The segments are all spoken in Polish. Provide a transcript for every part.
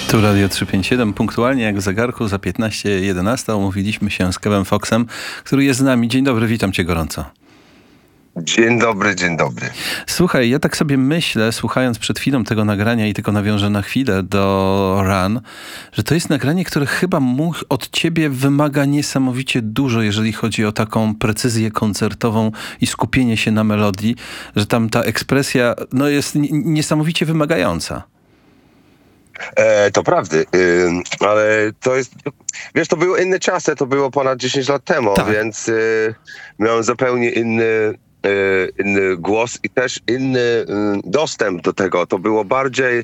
Tu Radio 357, punktualnie jak w zegarku za 15:11 umówiliśmy się z Kevem Foxem, który jest z nami. Dzień dobry, witam cię gorąco. Dzień dobry, dzień dobry. Słuchaj, ja tak sobie myślę, słuchając przed chwilą tego nagrania i tylko nawiążę na chwilę do Run, że to jest nagranie, które chyba od ciebie wymaga niesamowicie dużo, jeżeli chodzi o taką precyzję koncertową i skupienie się na melodii, że tam ta ekspresja jest niesamowicie wymagająca. To prawdy, ale to jest, wiesz, to były inne czasy, to było ponad 10 lat temu, tak. Więc miałem zupełnie inny głos i też inny dostęp do tego. To było bardziej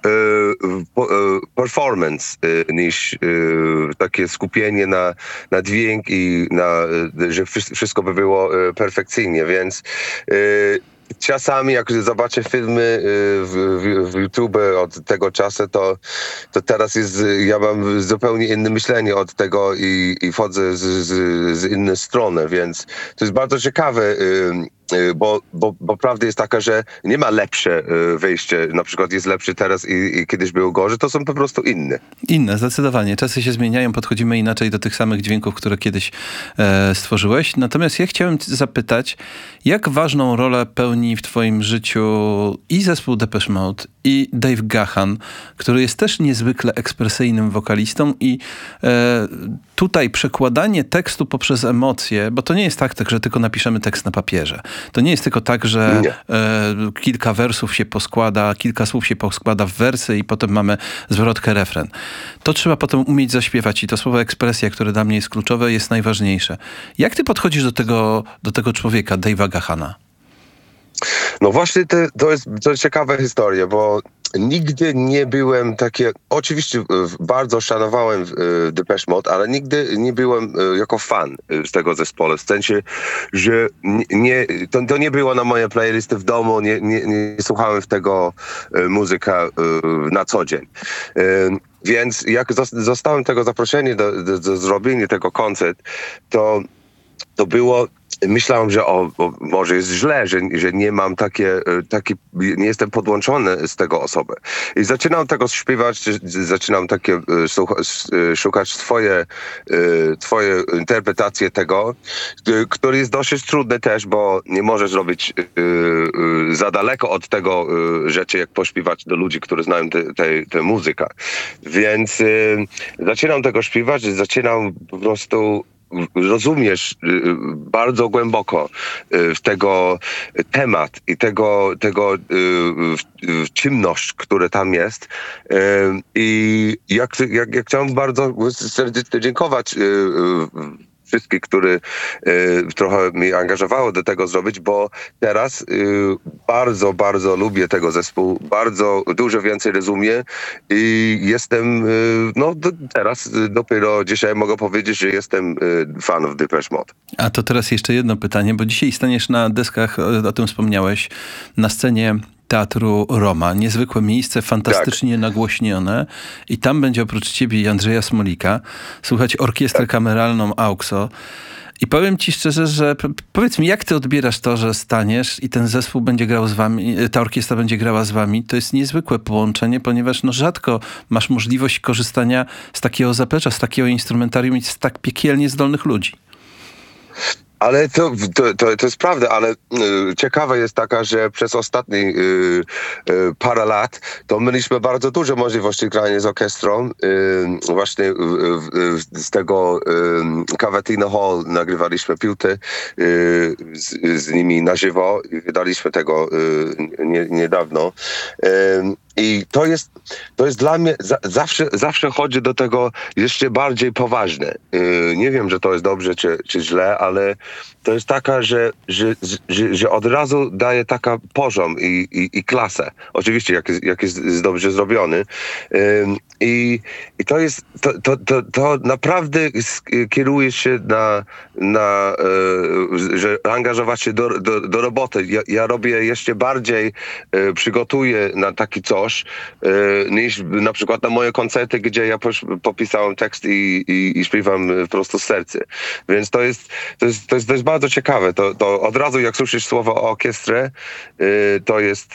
performance niż takie skupienie na dźwięk i że wszystko by było perfekcyjnie, więc czasami jak zobaczę filmy w YouTube od tego czasu, to teraz ja mam zupełnie inne myślenie od tego i wchodzę z innej strony, więc to jest bardzo ciekawe, bo prawda jest taka, że nie ma lepsze wyjście, na przykład jest lepszy teraz i kiedyś było gorzej, to są po prostu inne. Inne, zdecydowanie. Czasy się zmieniają, podchodzimy inaczej do tych samych dźwięków, które kiedyś stworzyłeś. Natomiast ja chciałem zapytać, jak ważną rolę pełni w twoim życiu i zespół Depeche Mode, i Dave Gahan, który jest też niezwykle ekspresyjnym wokalistą i tutaj przekładanie tekstu poprzez emocje, bo to nie jest tak, że tylko napiszemy tekst na papierze. To nie jest tylko tak, że kilka wersów się poskłada, kilka słów się poskłada w wersy i potem mamy zwrotkę, refren. To trzeba potem umieć zaśpiewać i to słowo ekspresja, które dla mnie jest kluczowe, jest najważniejsze. Jak ty podchodzisz do tego człowieka, Dave'a Gahana? No właśnie to jest ciekawa historia, bo nigdy nie byłem oczywiście bardzo szanowałem Depeche Mode, ale nigdy nie byłem jako fan z tego zespołu. W sensie, że to nie było na mojej playlisty w domu, nie słuchałem tego muzyka na co dzień. Więc jak zostałem tego zaproszenie do zrobienia tego koncertu, to było, myślałem, że może jest źle, że nie mam nie jestem podłączony z tego osoby. I zaczynam tego śpiewać, zaczynam szukać twoje interpretacje tego, który jest dosyć trudny też, bo nie możesz robić za daleko od tego rzeczy, jak pośpiewać do ludzi, którzy znają tę muzykę. Więc zaczynam tego śpiewać, zaczynam po prostu rozumiesz bardzo głęboko w tego temat i tego ciemność, która tam jest. I jak chciałem bardzo serdecznie dziękować wszystkich, którzy trochę mnie angażowało do tego zrobić, bo teraz bardzo, bardzo lubię tego zespołu, bardzo dużo więcej rozumiem i jestem, teraz dopiero dzisiaj mogę powiedzieć, że jestem fanem Depeche Mode. A to teraz jeszcze jedno pytanie, bo dzisiaj staniesz na deskach, o tym wspomniałeś, na scenie Teatru Roma. Niezwykłe miejsce, fantastycznie nagłośnione i tam będzie oprócz ciebie i Andrzeja Smolika słuchać orkiestrę kameralną AUXO. I powiem ci szczerze, że powiedz mi, jak ty odbierasz to, że staniesz i ten zespół będzie grał z wami, ta orkiestra będzie grała z wami. To jest niezwykłe połączenie, ponieważ rzadko masz możliwość korzystania z takiego zaplecza, z takiego instrumentarium i z tak piekielnie zdolnych ludzi. Ale to jest prawda, ale ciekawe jest taka, że przez ostatnie parę lat to mieliśmy bardzo dużo możliwości grania z orkiestrą. Właśnie z tego Cavatina Hall nagrywaliśmy płyty z nimi na żywo i wydaliśmy tego niedawno. I to jest dla mnie, zawsze chodzi do tego jeszcze bardziej poważne. Nie wiem, że to jest dobrze czy źle, ale to jest taka, że od razu daje taka poziom i klasę. Oczywiście, jak jest dobrze zrobiony. I to naprawdę kieruje się że angażować się do roboty. Ja robię jeszcze bardziej, przygotuję na taki coś, niż na przykład na moje koncerty, gdzie ja popisałem tekst i śpiewam po prostu z serca. Więc to jest bardzo bardzo ciekawe. To od razu jak słyszysz słowo orkiestrę, to jest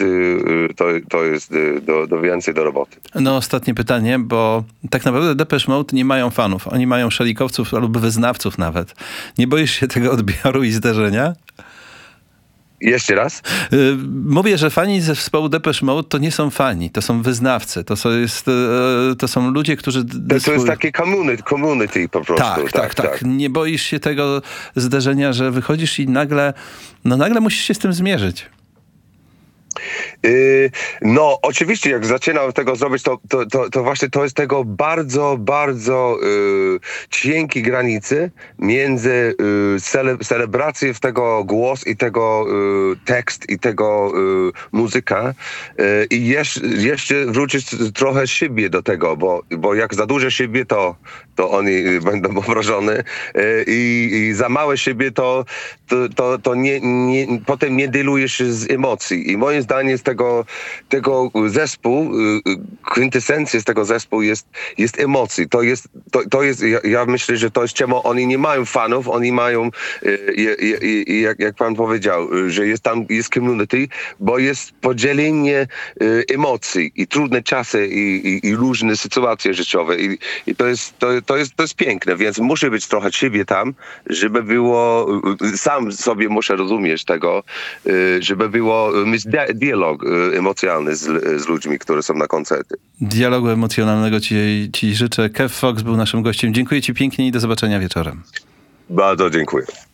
do więcej do roboty. No ostatnie pytanie, bo tak naprawdę Depeche Mode nie mają fanów. Oni mają szalikowców lub wyznawców nawet. Nie boisz się tego odbioru i zderzenia? Jeszcze raz? Mówię, że fani zespołu Depeche Mode to nie są fani, to są wyznawcy. To są ludzie, którzy... To jest takie community po prostu. Tak. Nie boisz się tego zderzenia, że wychodzisz i nagle musisz się z tym zmierzyć. No, oczywiście, jak zaczynam tego zrobić, to właśnie to jest tego bardzo, bardzo cienkiej granicy między celebracją tego głos i tego tekst i tego muzyka i jeszcze wrócić trochę siebie do tego, bo jak za dużo siebie, to oni będą obrażeni i za małe siebie, to potem nie dealuje się z emocji. I moim zdaniem z tego zespół, kwintesencja z tego zespołu jest emocji. Ja myślę, że to jest czemu oni nie mają fanów, oni mają, jak pan powiedział, że jest community, bo jest podzielenie emocji i trudne czasy i różne sytuacje życiowe. I to jest piękne, więc muszę być trochę siebie tam, żeby było, sam sobie muszę rozumieć tego, żeby było mieć dialog emocjonalny z ludźmi, którzy są na koncerty. Dialogu emocjonalnego ci życzę. Kev Fox był naszym gościem. Dziękuję ci pięknie i do zobaczenia wieczorem. Bardzo dziękuję.